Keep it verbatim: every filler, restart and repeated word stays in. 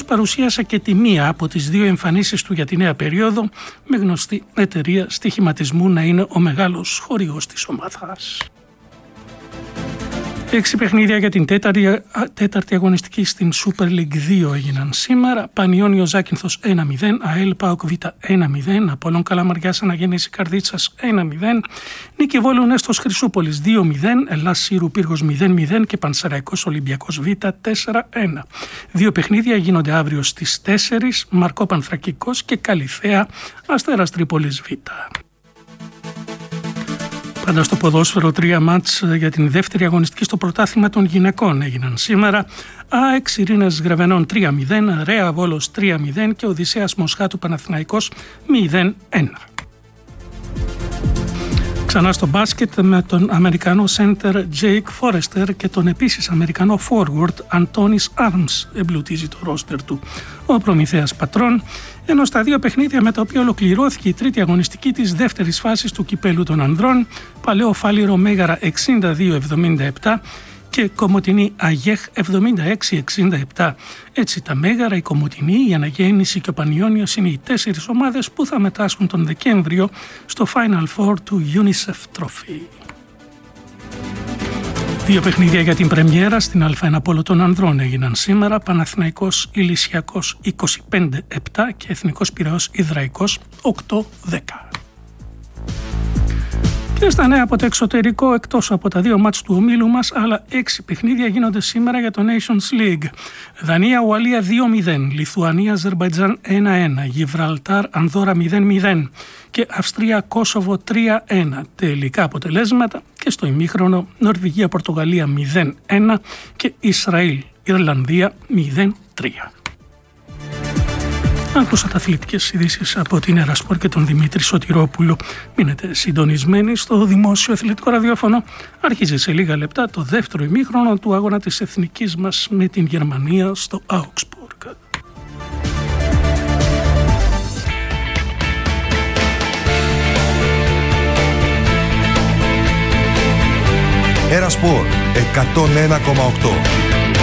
παρουσίασε και τη μία από τις δύο εμφανίσεις του για τη νέα περίοδο, με γνωστή εταιρεία στοιχηματισμού να είναι ο μεγάλος χορηγός της ομάδας. Έξι παιχνίδια για την τέταρτη, τέταρτη αγωνιστική στην Super League δύο έγιναν σήμερα. Πανιόνιο Ζάκυνθος ένα μηδέν, ΑΕΛ ΠΑΟΚ Β ένα μηδέν, Απόλλων Καλαμαριάς Αναγέννηση Καρδίτσας ένα μηδέν, Νίκη Βόλου Νέστος Χρυσούπολης δύο μηδέν, Ελλάς Σύρου Πύργος μηδέν μηδέν και Πανσεραϊκός Ολυμπιακός Β τέσσερα ένα. Δύο παιχνίδια γίνονται αύριο στις τέσσερις, Μαρκό Πανθρακικός και Καλυθέα Αστέρας Τρίπολης Β. Πάντα στο ποδόσφαιρο, τρία μάτς για την δεύτερη αγωνιστική στο πρωτάθλημα των γυναικών έγιναν σήμερα. ΑΕΚ Ειρήνες Γρεβενών τρία μηδέν, Ρέα Βόλος τρία μηδέν και Οδυσσέας Μοσχάτου Παναθηναϊκός μηδέν ένα. Ξανά στο μπάσκετ με τον Αμερικανό center Jake Forrester και τον επίσης Αμερικανό forward Antonis Arms εμπλουτίζει το ρόστερ του ο Προμηθέας Πατρών, ενώ στα δύο παιχνίδια με τα οποία ολοκληρώθηκε η τρίτη αγωνιστική της δεύτερης φάσης του κυπέλου των ανδρών, Παλαιό Φάληρο Μέγαρα εξήντα δύο εβδομήντα επτά και Κομοτηνή Αγέχ εβδομήντα έξι εξήντα επτά. Έτσι τα Μέγαρα, η Κομοτηνή, η Αναγέννηση και ο Πανιόνιος είναι οι τέσσερις ομάδες που θα μετάσχουν τον Δεκέμβριο στο Final Four του UNICEF Trophy. Δύο παιχνίδια για την πρεμιέρα στην Α1 Πόλο των Ανδρών έγιναν σήμερα. Παναθηναϊκός Ηλυσιακός είκοσι πέντε επτά και Εθνικός Πειραιώς Ιδραϊκός οκτώ δέκα. Και στα νέα από το εξωτερικό, εκτός από τα δύο μάτς του ομίλου μας, άλλα έξι παιχνίδια γίνονται σήμερα για το Nations League. Δανία Ουαλία δύο μηδέν, Λιθουανία Αζερμπαϊτζάν ένα ένα, Γιβραλτάρ Ανδόρα μηδέν μηδέν και Αυστρία Κόσοβο τρία ένα. Τελικά αποτελέσματα και στο ημίχρονο Νορβηγία Πορτογαλία μηδέν ένα και Ισραήλ Ιρλανδία μηδέν τρία. Άκουσατε αθλητικές ειδήσεις από την Ερασπορ και τον Δημήτρη Σωτηρόπουλο. Μείνετε συντονισμένοι στο δημόσιο αθλητικό ραδιόφωνο. Αρχίζει σε λίγα λεπτά το δεύτερο ημίχρονο του αγώνα της εθνικής μας με την Γερμανία στο Augsburg. Ερασπορ εκατόν ένα κόμμα οκτώ.